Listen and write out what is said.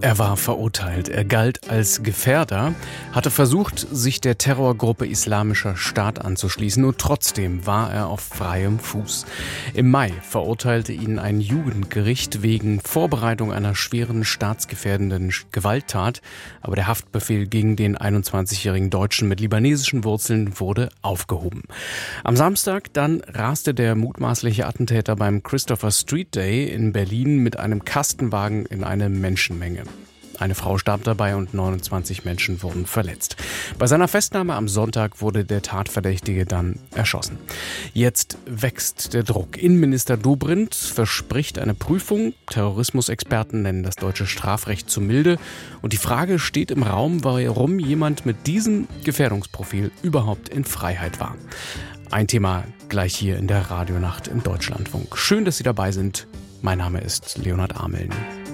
Er war verurteilt. Er galt als Gefährder, hatte versucht, sich der Terrorgruppe Islamischer Staat anzuschließen, und trotzdem war er auf freiem Fuß. Im Mai verurteilte ihn ein Jugendgericht wegen Vorbereitung einer schweren staatsgefährdenden Gewalttat, aber der Haftbefehl gegen den 21-jährigen Deutschen mit libanesischen Wurzeln wurde aufgehoben. Am Samstag dann raste der mutmaßliche Attentäter beim Christopher Street Day in Berlin mit einem Kastenwagen in eine Menschenmenge. Eine Frau starb dabei und 29 Menschen wurden verletzt. Bei seiner Festnahme am Sonntag wurde der Tatverdächtige dann erschossen. Jetzt wächst der Druck. Innenminister Dobrindt verspricht eine Prüfung. Terrorismusexperten nennen das deutsche Strafrecht zu milde. Und die Frage steht im Raum, warum jemand mit diesem Gefährdungsprofil überhaupt in Freiheit war. Ein Thema gleich hier in der Radionacht im Deutschlandfunk. Schön, dass Sie dabei sind. Mein Name ist Leonhard Ameln.